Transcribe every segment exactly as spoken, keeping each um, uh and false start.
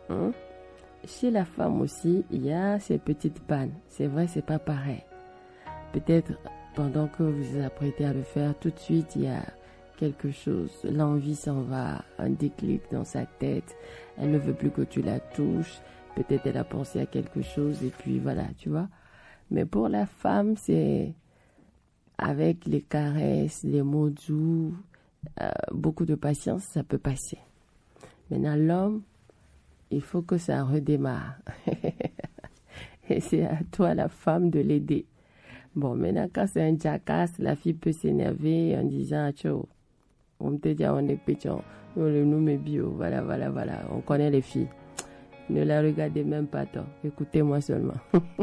Hein? Chez la femme aussi, il y a ces petites pannes. C'est vrai, c'est pas pareil. Peut-être pendant que vous vous apprêtez à le faire, tout de suite, il y a quelque chose. L'envie s'en va, un déclic dans sa tête. Elle ne veut plus que tu la touches. Peut-être elle a pensé à quelque chose et puis voilà, tu vois. Mais pour la femme, c'est avec les caresses, les mots doux, euh, beaucoup de patience, ça peut passer. Maintenant, l'homme, il faut que ça redémarre. Et c'est à toi, la femme, de l'aider. Bon, maintenant, quand c'est un jackass, la fille peut s'énerver en disant « Tcho, on te dit, on est pétion, on le nomme bio, voilà, voilà, voilà, on connaît les filles. Ne la regardez même pas tant, écoutez-moi seulement. »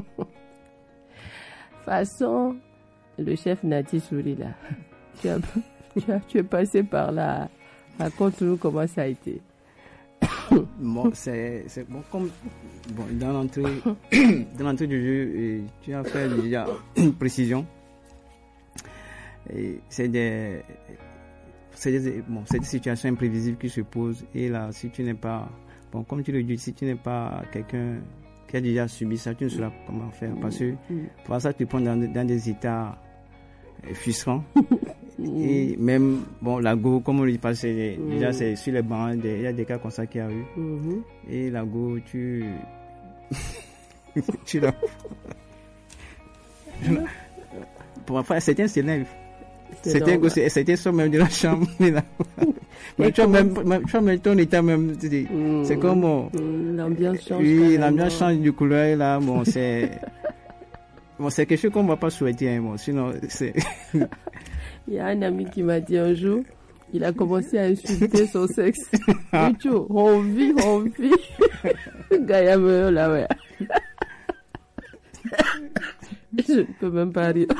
Façon, le chef Nati sourit là. Tu, as, tu, as, tu es passé par là. Raconte-nous comment ça a été. Bon, c'est, c'est bon, comme bon, dans l'entrée, dans l'entrée du jeu, tu as fait déjà une précision. Et c'est des, c'est des, bon, c'est des situations imprévisibles qui se posent. Et là, si tu n'es pas, bon, comme tu le dis, si tu n'es pas quelqu'un qui a déjà subi ça, tu ne sauras comment faire. Parce que pour ça, tu te prends dans, dans des états frustrants. Et même, bon, la go, comme on le dit pas, c'est, mmh. déjà, c'est sur les bancs, il y a des cas comme ça qui arrivent. Mmh. Et la go, tu, tu la, pour enfin, certains s'élèvent. Certains go, certains sont même de la chambre. Mais tu vois, même, tu vois, même ton état même, tu dis, mmh. c'est comme, bon, mmh. l'ambiance change. Oui, l'ambiance change de couleur, là, bon, c'est, bon, c'est quelque chose qu'on ne va pas souhaiter, hein, bon, sinon, c'est, il y a un ami qui m'a dit un jour, il a commencé à insulter son sexe. Ah. On vit, on vit. Gaïa me là, ouais. Je ne peux même pas rire.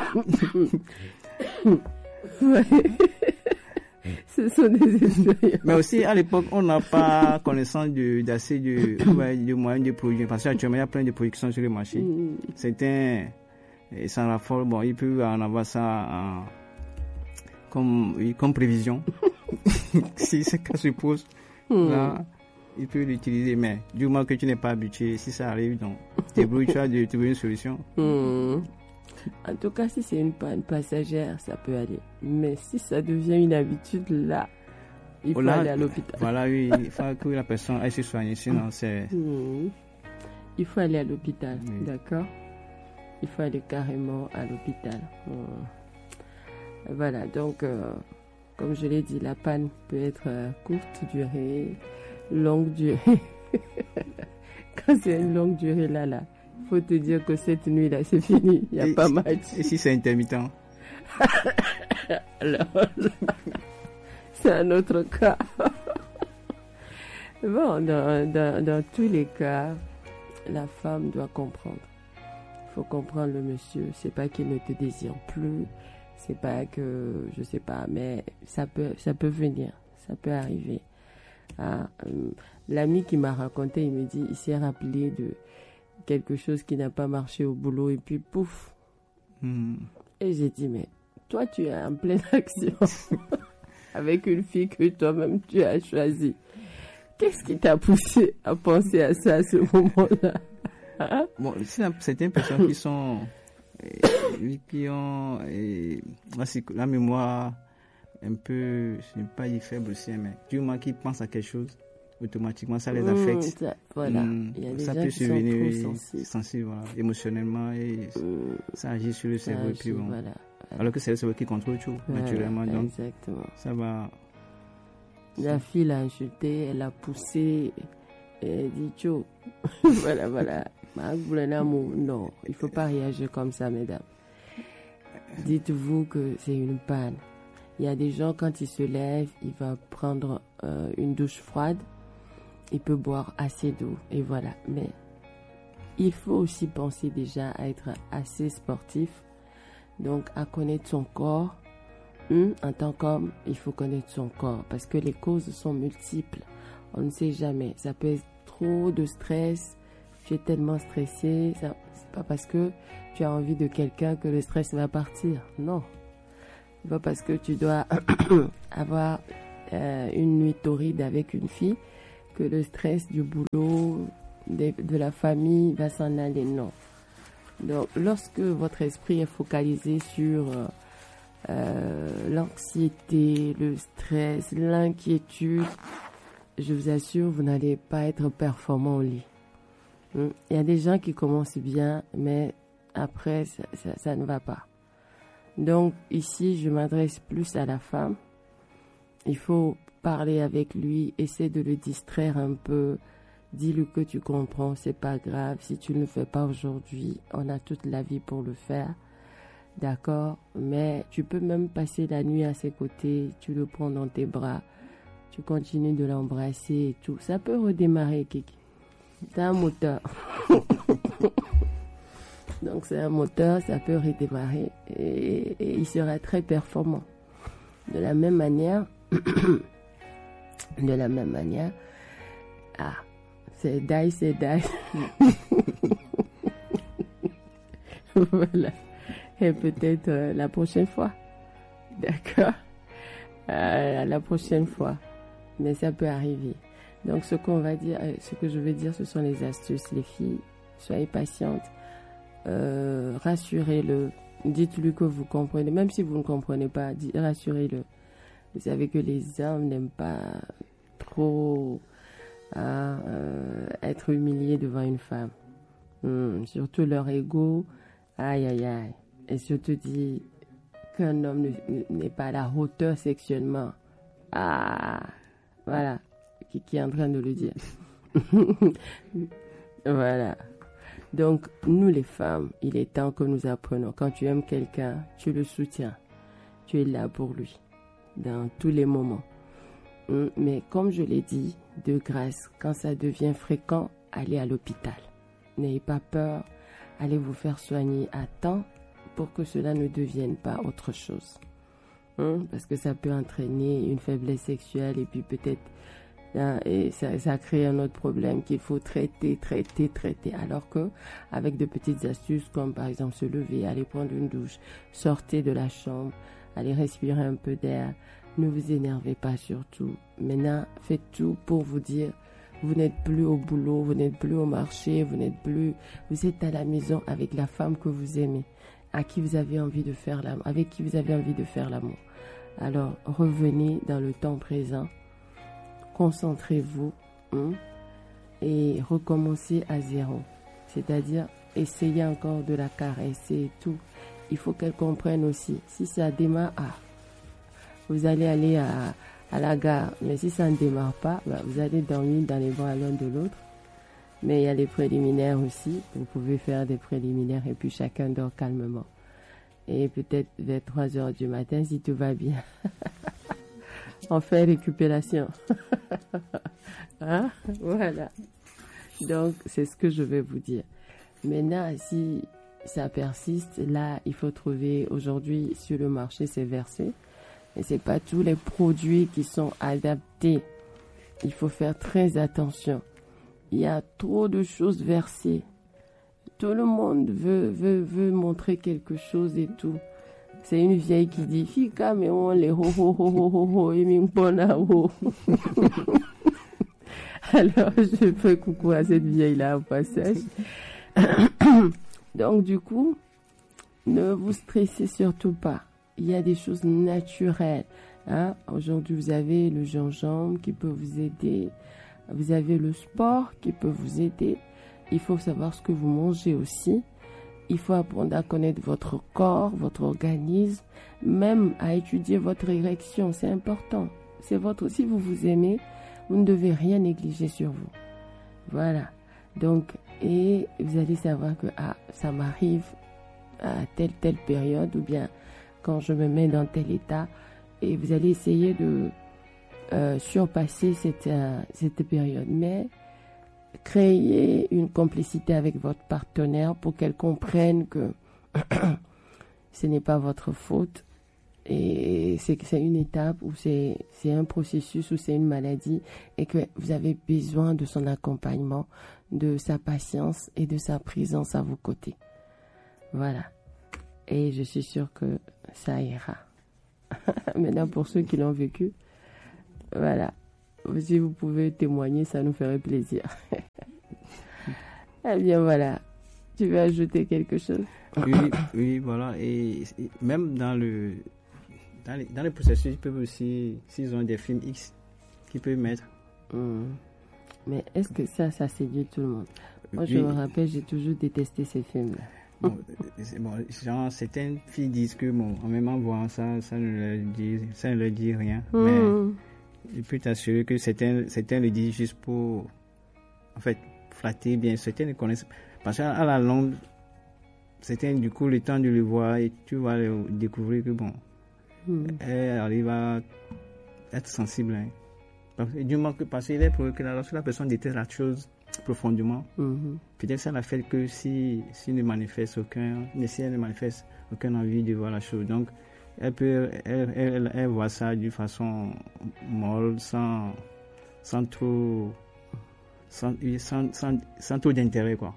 Ouais. Ce sont des expériences. Mais aussi, à l'époque, on n'a pas connaissance de, d'assez de, ouais, de moyens de produire. Parce qu'actuellement, il y a plein de produits qui sont sur le marché. Mm. Certains, sans raffole, bon, il peut en avoir ça en, comme, oui, comme prévision. Si ce cas se pose, hmm. là, il peut l'utiliser. Mais du moment que tu n'es pas habitué, si ça arrive, donc, débrouille, tu as de trouver une solution. Hmm. En tout cas, si c'est une panne passagère, ça peut aller. Mais si ça devient une habitude, là, il faut là, aller à l'hôpital. Voilà, oui, il faut que la personne aille se soigner, sinon c'est... Hmm. Il faut aller à l'hôpital, oui. D'accord? Il faut aller carrément à l'hôpital. Hmm. Voilà, donc, euh, comme je l'ai dit, la panne peut être euh, courte durée, longue durée. Quand c'est une longue durée, là, là, il faut te dire que cette nuit-là, c'est fini, il n'y a et pas si, match. Et si c'est intermittent? Alors, là, c'est un autre cas. Bon, dans, dans, dans tous les cas, la femme doit comprendre. Il faut comprendre le monsieur. C'est pas qu'il ne te désire plus. C'est pas que, je sais pas, mais ça peut, ça peut venir, ça peut arriver. Ah, euh, l'ami qui m'a raconté, il me dit, il s'est rappelé de quelque chose qui n'a pas marché au boulot et puis pouf. Mm. Et j'ai dit, mais toi, tu es en pleine action avec une fille que toi-même tu as choisie. Qu'est-ce qui t'a poussé à penser à ça à ce moment-là? Hein? Bon, c'est certaines personnes qui sont et, qui ont et, la mémoire un peu, je ne vais pas dire faible aussi, mais du moment qu'ils pensent à quelque chose, automatiquement ça les affecte. Mmh, ça, voilà. Mmh, Il y a des ça gens peut qui survenir sont trop sensibles, sensible, voilà, émotionnellement et mmh, ça agit sur le cerveau. Agit, puis bon. Voilà, voilà. Alors que c'est le cerveau qui contrôle tout, voilà, naturellement. Donc, exactement. Ça va. La ça... fille l'a insulté, elle l'a poussé, elle a dit Tcho. Voilà, voilà. Non, il ne faut pas réagir comme ça, mesdames. Dites-vous que c'est une panne. Il y a des gens, quand ils se lèvent, il va prendre euh, une douche froide, il peut boire assez d'eau, et voilà. Mais il faut aussi penser déjà à être assez sportif, donc à connaître son corps. Hum, en tant qu'homme, il faut connaître son corps, parce que les causes sont multiples. On ne sait jamais. Ça peut être trop de stress, tu es tellement stressé, ça, c'est pas parce que tu as envie de quelqu'un que le stress va partir. Non. C'est pas parce que tu dois avoir euh, une nuit torride avec une fille que le stress du boulot, de, de la famille va s'en aller. Non. Donc, lorsque votre esprit est focalisé sur euh, l'anxiété, le stress, l'inquiétude, je vous assure, vous n'allez pas être performant au lit. Il y a des gens qui commencent bien, mais après, ça, ça, ça ne va pas. Donc, ici, je m'adresse plus à la femme. Il faut parler avec lui, essayer de le distraire un peu. Dis-lui que tu comprends, c'est pas grave. Si tu ne le fais pas aujourd'hui, on a toute la vie pour le faire. D'accord? Mais tu peux même passer la nuit à ses côtés, tu le prends dans tes bras, tu continues de l'embrasser et tout. Ça peut redémarrer, Kiki. C'est un moteur. Donc c'est un moteur, ça peut redémarrer et, et il sera très performant. De la même manière, de la même manière, ah, c'est die, c'est die. Voilà. Et peut-être euh, la prochaine fois. D'accord? Euh, la prochaine fois. Mais ça peut arriver. Donc ce qu'on va dire, ce que je veux dire, ce sont les astuces, les filles. Soyez patientes. Euh, rassurez-le. Dites-lui que vous comprenez. Même si vous ne comprenez pas, rassurez-le. Vous savez que les hommes n'aiment pas trop à euh, être humiliés devant une femme. Hum, surtout leur ego. Aïe, aïe, aïe. Et je te dis qu'un homme n'est pas à la hauteur sexuellement. Ah, voilà. Qui, qui est en train de le dire. Voilà. Donc, nous les femmes, il est temps que nous apprenons. Quand tu aimes quelqu'un, tu le soutiens. Tu es là pour lui. Dans tous les moments. Mais comme je l'ai dit, de grâce, quand ça devient fréquent, allez à l'hôpital. N'ayez pas peur, allez vous faire soigner à temps pour que cela ne devienne pas autre chose. Hein? Parce que ça peut entraîner une faiblesse sexuelle et puis peut-être hein, et ça, ça crée un autre problème qu'il faut traiter, traiter, traiter. Alors que avec de petites astuces comme par exemple se lever, aller prendre une douche, sortez de la chambre, allez respirer un peu d'air. Ne vous énervez pas surtout. Maintenant, faites tout pour vous dire, vous n'êtes plus au boulot, vous n'êtes plus au marché, vous n'êtes plus, vous êtes à la maison avec la femme que vous aimez, à qui vous avez envie de faire l'amour, avec qui vous avez envie de faire l'amour. Alors, revenez dans le temps présent, concentrez-vous hein, et recommencez à zéro. C'est-à-dire, essayez encore de la caresser et tout. Il faut qu'elle comprenne aussi. Si ça démarre, ah, vous allez aller à, à la gare. Mais si ça ne démarre pas, bah, vous allez dormir dans les bras l'un de l'autre. Mais il y a les préliminaires aussi. Vous pouvez faire des préliminaires et puis chacun dort calmement. Et peut-être vers trois heures du matin, si tout va bien, on fait récupération. Hein? Voilà. Donc, c'est ce que je vais vous dire. Maintenant, si ça persiste, là, il faut trouver, aujourd'hui, sur le marché, c'est versé. Et c'est pas tous les produits qui sont adaptés. Il faut faire très attention. Il y a trop de choses versées. Tout le monde veut, veut, veut montrer quelque chose et tout. C'est une vieille qui dit, Fika, mais on les ho ho ho ho ho ho et mimpona ho. Alors, je fais coucou à cette vieille-là au passage. Donc, du coup, ne vous stressez surtout pas. Il y a des choses naturelles. Hein? Aujourd'hui, vous avez le gingembre qui peut vous aider. Vous avez le sport qui peut vous aider. Il faut savoir ce que vous mangez aussi. Il faut apprendre à connaître votre corps, votre organisme, même à étudier votre érection. C'est important. C'est votre. Si vous vous aimez, vous ne devez rien négliger sur vous. Voilà. Donc, et vous allez savoir que ah, ça m'arrive à telle telle période ou bien quand je me mets dans tel état, et vous allez essayer de euh, surpasser cette, euh, cette période. Mais créez une complicité avec votre partenaire pour qu'elle comprenne que ce n'est pas votre faute et c'est que c'est une étape ou c'est c'est un processus ou c'est une maladie et que vous avez besoin de son accompagnement, de sa patience et de sa présence à vos côtés. Voilà. Et je suis sûre que ça ira. Maintenant, pour ceux qui l'ont vécu, voilà. si vous pouvez témoigner, ça nous ferait plaisir. Eh bien, voilà. Tu veux ajouter quelque chose? Oui, oui, voilà. Et, et même dans le, dans les, dans les processus, ils peuvent aussi, s'ils ont des films X, qu'ils peuvent mettre. Mmh. Mais est-ce que ça, ça séduit tout le monde? Moi, oui. je me rappelle, j'ai toujours détesté ces films-là. Bon, bon, genre, certaines filles disent que, bon, en même en voyant ça, ça ne leur dit, ça ne leur dit rien. Mmh. Mais je peux t'assurer que certains, certains le disent juste pour, en fait, flatter bien. Certains ne connaissent pas. Parce qu'à la longue, certains, du coup, le temps de le voir, et tu vas le découvrir que, bon, mmh. elle arrive à être sensible. Hein. Parce, du moment que, parce qu'il est pour que lorsque la personne déteste la chose profondément, mmh. peut-être ça l'a fait que si, si ne manifeste aucun, si elle ne manifeste aucune envie de voir la chose. Donc, elle peut, elle, elle, elle voit ça d'une façon molle, sans, sans trop, sans, sans, sans, sans trop d'intérêt, quoi.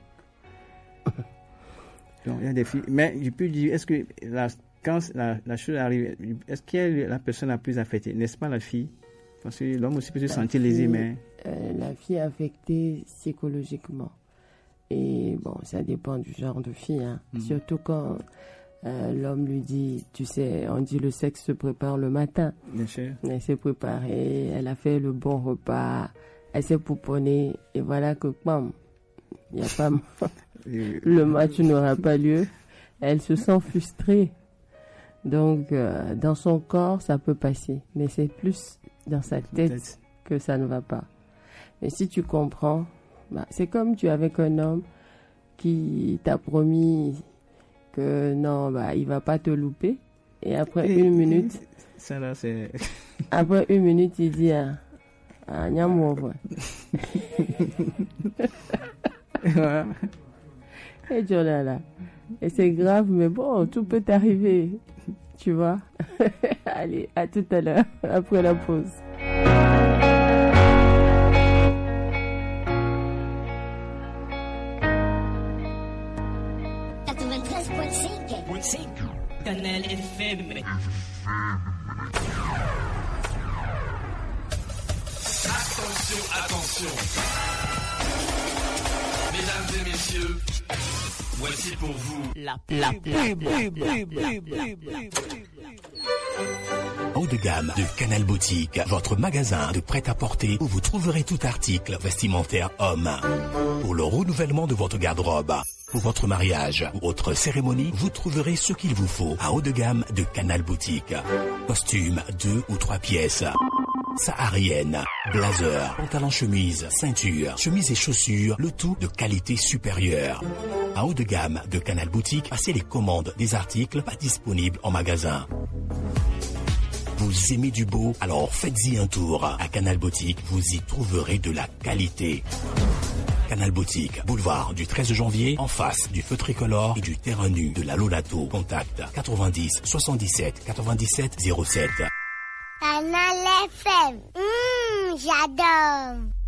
Donc, il y a des filles. Mais je peux dire, est-ce que la, quand la, la chose arrive, est-ce qu'elle est la personne la plus affectée? N'est-ce pas la fille? Parce que l'homme aussi peut se sentir lésé, mais... Euh, la fille est affectée psychologiquement. Et bon, ça dépend du genre de fille. Hein. Mm-hmm. Surtout quand euh, l'homme lui dit, tu sais, on dit le sexe se prépare le matin. Bien sûr. Elle s'est préparée, elle a fait le bon repas, elle s'est pouponnée, et voilà que, bam, il n'y a pas... le match n'aura pas lieu. Elle se sent frustrée. Donc, euh, dans son corps, ça peut passer. Mais c'est plus dans sa tête, tête que ça ne va pas. Mais si tu comprends, bah, c'est comme tu es avec un homme qui t'a promis que non, bah, il ne va pas te louper. Et après et, une minute... Ça là, c'est... après une minute, il dit... Ah, ah, voilà. Et tu là là. Et c'est grave, mais bon, tout peut arriver. Tu vois. Allez, à tout à l'heure, après la pause. quatre-vingt-treize virgule cinq Canal F M. Attention, attention. Mesdames et messieurs, voici pour vous la pub. Haut de gamme de Canal Boutique, votre magasin de prêt-à-porter où vous trouverez tout article vestimentaire homme. Pour le renouvellement de votre garde-robe, pour votre mariage ou autre cérémonie, vous trouverez ce qu'il vous faut à haut de gamme de Canal Boutique. Costumes, deux ou trois pièces. Saharienne, blazer, pantalon chemise, ceinture, chemise et chaussures, le tout de qualité supérieure. À haut de gamme de Canal Boutique, passez les commandes des articles pas disponibles en magasin. Vous aimez du beau? Alors faites-y un tour. À Canal Boutique, vous y trouverez de la qualité. Canal Boutique, boulevard du treize janvier, en face du feu tricolore et du terrain nu de la Lolato. Contact quatre-vingt-dix soixante-dix-sept quatre-vingt-dix-sept zéro sept. Canal F M. Mmh, j'adore.